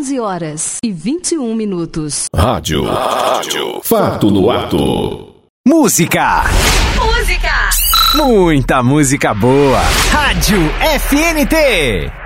11h21. Rádio. Fato no ato. Música. Muita música boa. Rádio FNT.